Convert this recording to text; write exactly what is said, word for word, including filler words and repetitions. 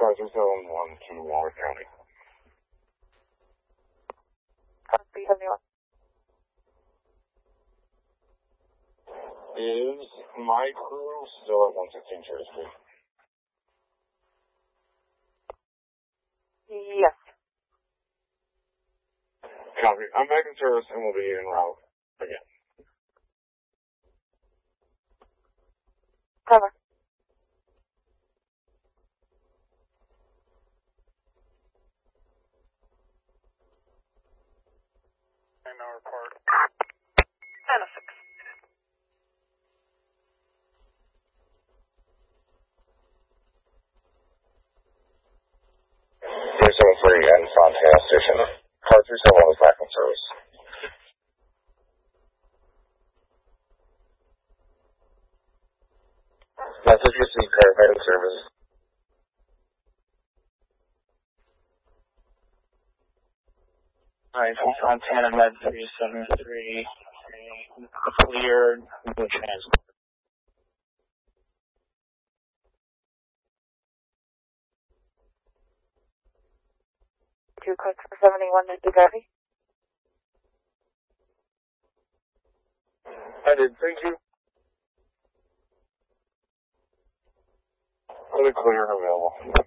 Car three seven one to Waller County. three seventy-one. Is my crew still at one sixteen Cherry Street? Yes. Copy. I'm back in service and will be en route again. Cover. Nine hour part. ten oh six. three seven three and Fontana Station. Car three seven one is back in service. Message received, car back in service. Alright, from Fontana Med three seven three, clear, no transport. Two quick for seventy-one to Bugatti. I did, thank you. For the clear available.